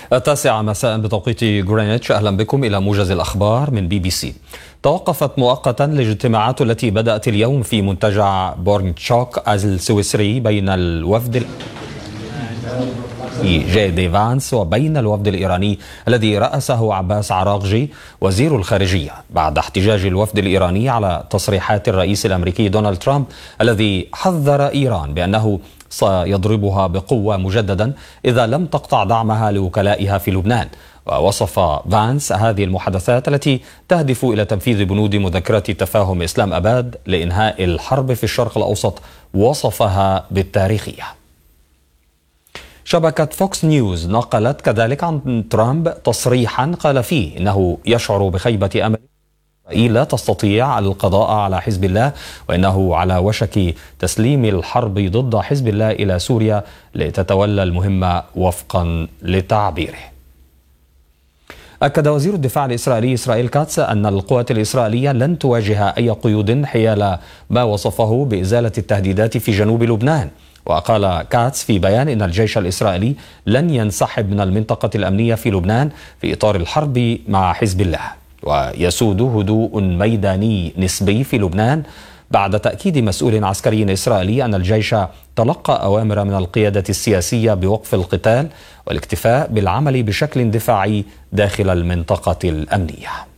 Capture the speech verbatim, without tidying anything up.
التاسعة مساء بتوقيت غرينتش. أهلا بكم إلى موجز الأخبار من بي بي سي. توقفت مؤقتا الاجتماعات التي بدأت اليوم في منتجع بورنتشوك السويسري بين الوفد جي دي فانس وبين الوفد الإيراني الذي رأسه عباس عراقجي وزير الخارجية، بعد احتجاج الوفد الإيراني على تصريحات الرئيس الأمريكي دونالد ترامب الذي حذر إيران بأنه سيضربها بقوة مجددا إذا لم تقطع دعمها لوكلائها في لبنان. ووصف فانس هذه المحادثات التي تهدف إلى تنفيذ بنود مذكرة تفاهم إسلام أباد لإنهاء الحرب في الشرق الأوسط، وصفها بالتاريخية. شبكة فوكس نيوز نقلت كذلك عن ترامب تصريحا قال فيه إنه يشعر بخيبة أمل إسرائيل لا تستطيع القضاء على حزب الله، وإنه على وشك تسليم الحرب ضد حزب الله إلى سوريا لتتولى المهمة وفقا لتعبيره. أكد وزير الدفاع الإسرائيلي إسرائيل كاتس أن القوات الإسرائيلية لن تواجه أي قيود حيال ما وصفه بإزالة التهديدات في جنوب لبنان. وقال كاتس في بيان إن الجيش الإسرائيلي لن ينسحب من المنطقة الأمنية في لبنان في إطار الحرب مع حزب الله، ويسود هدوء ميداني نسبي في لبنان بعد تأكيد مسؤول عسكري إسرائيلي أن الجيش تلقى أوامر من القيادة السياسية بوقف القتال والاكتفاء بالعمل بشكل دفاعي داخل المنطقة الأمنية.